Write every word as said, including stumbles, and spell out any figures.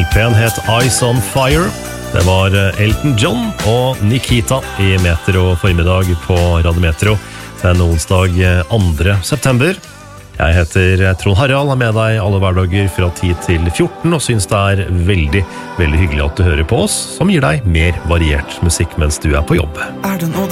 L P-en het Eyes on Fire. Det var Elton John og Nikita i Metro formiddag på Radio Metro den onsdag andre september. Jeg heter Trond Harald, er med deg alle hverdager fra ti til fjorten, og synes det er veldig, veldig hyggelig at du hører på oss, som gir deg mer variert musikk mens du er på jobb.